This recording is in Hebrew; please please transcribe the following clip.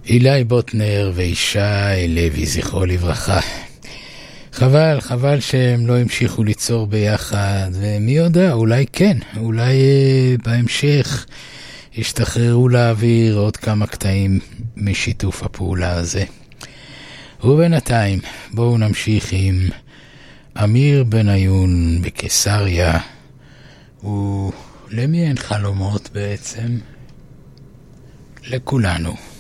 אילי בוטנר וישי לוי, זכרו לברכה. חבל שהם לא המשיכו ליצור ביחד, ומי יודע, אולי כן, אולי בהמשך ישתחררו להעביר עוד כמה קטעים משיתוף הפעולה הזה. ובינתיים בואו נמשיך עם אמיר בניון בקיסריה. ולמי אין חלומות בעצם? לכולנו.